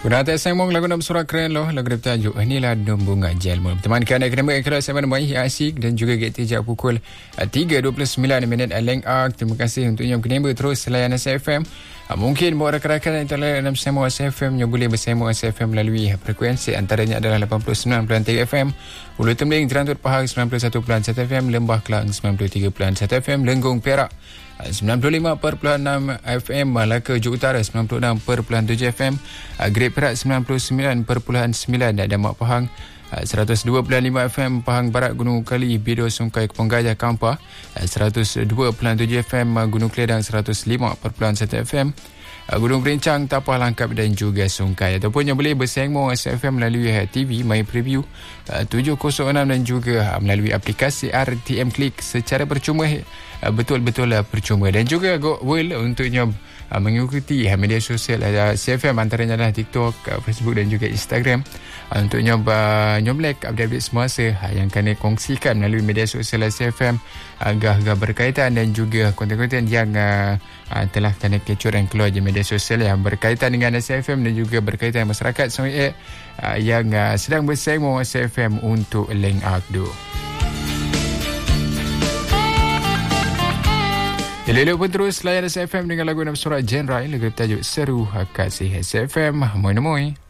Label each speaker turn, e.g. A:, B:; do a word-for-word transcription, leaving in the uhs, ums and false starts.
A: Guna atas sambung lagu nak bersuara keren loh. Lagu bertajuk Inilah Dum Bunga Jalmu. Bertemankan akademik kelas Seven Bayi yang asik dan juga G T J pukul tiga dua puluh sembilan minit Leng Ark. Terima kasih untuk yang kedua terus layan S F M. Mungkin buat rakan-rakan yang telah dalam bersama S F M yang boleh bersama S F M melalui frekuensi antaranya adalah lapan puluh sembilan perpuluhan tiga F M, Ulu Temling, Terantut Pahang sembilan puluh satu perpuluhan satu F M, Lembah Kelang sembilan puluh tiga perpuluhan satu F M, Lenggong Perak sembilan puluh lima perpuluhan enam F M, Malaka Johor Utara sembilan puluh enam perpuluhan tujuh F M, Great Perak sembilan puluh sembilan perpuluhan sembilan, dan Mak Pahang seratus dua perpuluhan lima F M, Pahang Barat Gunung Kali, Bido Sungkai Kepong Gajah Kampar seratus dua perpuluhan tujuh F M, Gunung Keledang seratus lima perpuluhan satu F M, Gunung Berincang, Tapah Langkap dan juga Sungkai. Ataupun yang boleh bersembang S F M melalui T V My Preview tujuh kosong enam dan juga melalui aplikasi R T M Click secara percuma, betul-betul percuma. Dan juga Go World untuk nyob mengikuti media sosial S F M, antaranya adalah TikTok, Facebook dan juga Instagram, untuk nyob nyomlek update-update semasa yang kami kongsikan melalui media sosial S F M, agak-agak berkaitan dan juga konten-konten yang uh, telah kami kecoh dan keluar di media sosial yang berkaitan dengan S F M dan juga berkaitan dengan masyarakat Sungai uh, yang uh, sedang bersembang S F M untuk Leng Ark. Elok pun terus layan S F M dengan lagu dan bersorak genre lagu bertajuk Seru Kasih S F M. Moi moi.